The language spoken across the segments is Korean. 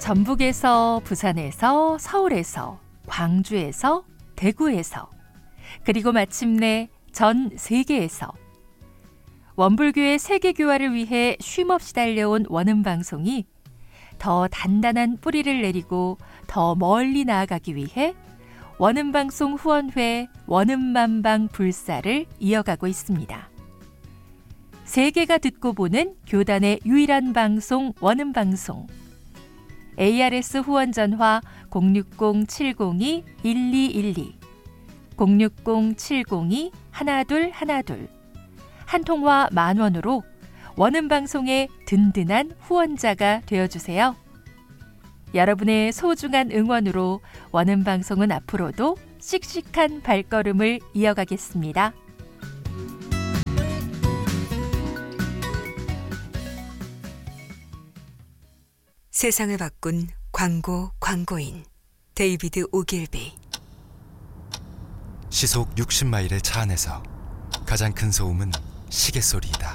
전북에서, 부산에서, 서울에서, 광주에서, 대구에서, 그리고 마침내 전 세계에서 원불교의 세계교화를 위해 쉼없이 달려온 원음방송이 더 단단한 뿌리를 내리고 더 멀리 나아가기 위해 원음방송 후원회 원음만방 불사를 이어가고 있습니다. 세계가 듣고 보는 교단의 유일한 방송 원음방송. ARS 후원 전화 060-702-1212 060-702-1212 한 통화 10,000원으로 원음방송의 든든한 후원자가 되어주세요. 여러분의 소중한 응원으로 원음방송은 앞으로도 씩씩한 발걸음을 이어가겠습니다. 세상을 바꾼 광고인 데이비드 오길비. 시속 60마일의 차 안에서 가장 큰 소음은 시계 소리이다.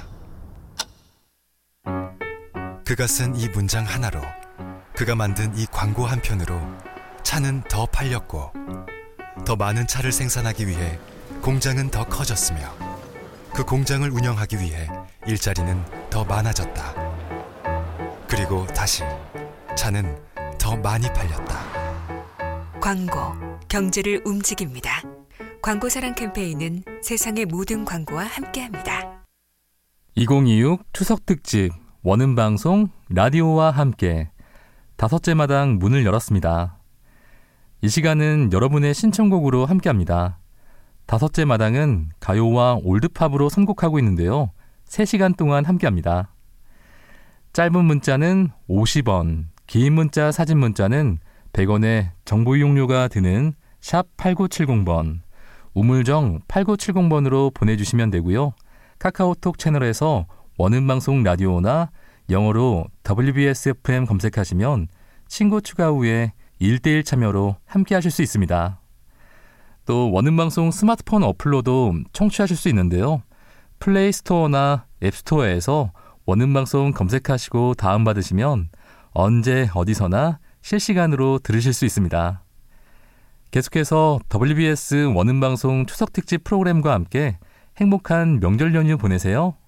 그가 쓴 이 문장 하나로, 그가 만든 이 광고 한 편으로 차는 더 팔렸고, 더 많은 차를 생산하기 위해 공장은 더 커졌으며, 그 공장을 운영하기 위해 일자리는 더 많아졌다. 그리고 다시 차는 더 많이 팔렸다. 광고, 경제를 움직입니다. 광고사랑 캠페인은 세상의 모든 광고와 함께합니다. 2026 추석특집 원음방송 라디오와 함께 5째 마당 문을 열었습니다. 이 시간은 여러분의 신청곡으로 함께합니다. 5째 마당은 가요와 올드팝으로 선곡하고 있는데요. 3시간 동안 함께합니다. 짧은 문자는 50원, 긴 문자 사진 문자는 100원의 정보 이용료가 드는 샵 8970번, 우물정 8970번으로 보내주시면 되고요. 카카오톡 채널에서 원음방송 라디오나 영어로 WBSFM 검색하시면 친구 추가 후에 1:1 참여로 함께하실 수 있습니다. 또 원음방송 스마트폰 어플로도 청취하실 수 있는데요. 플레이스토어나 앱스토어에서 원음방송 검색하시고 다운받으시면 언제 어디서나 실시간으로 들으실 수 있습니다. 계속해서 WBS 원음방송 추석특집 프로그램과 함께 행복한 명절 연휴 보내세요.